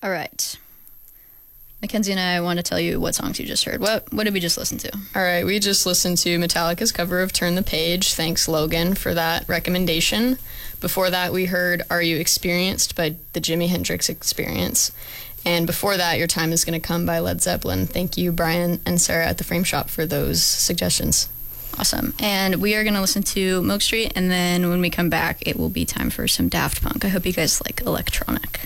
All right. Mackenzie and I want to tell you what songs you just heard. What did we just listen to? All right, we just listened to Metallica's cover of Turn the Page. Thanks, Logan, for that recommendation. Before that, we heard Are You Experienced by the Jimi Hendrix Experience. And before that, Your Time Is Gonna Come by Led Zeppelin. Thank you, Brian and Sarah at the Frame Shop, for those suggestions. Awesome. And we are going to listen to Milk Street, and then when we come back, it will be time for some Daft Punk. I hope you guys like electronic.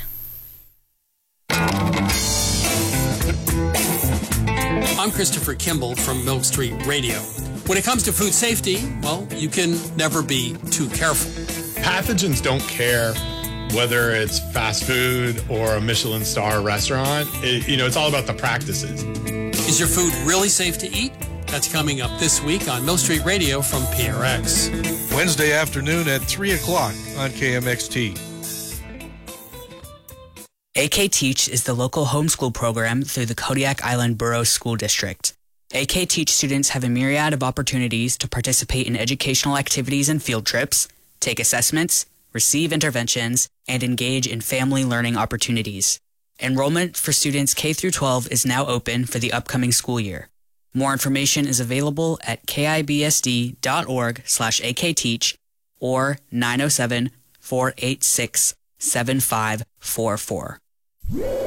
I'm Christopher Kimball from Milk Street Radio. When it comes to food safety, well, you can never be too careful. Pathogens don't care whether it's fast food or a Michelin star restaurant. It's all about the practices. Is your food really safe to eat? That's coming up this week on Milk Street Radio from PRX. Wednesday afternoon at 3 o'clock on KMXT. AK Teach is the local homeschool program through the Kodiak Island Borough School District. AK Teach students have a myriad of opportunities to participate in educational activities and field trips, take assessments, receive interventions, and engage in family learning opportunities. Enrollment for students K through 12 is now open for the upcoming school year. More information is available at kibsd.org/akteach or 907-486-7544.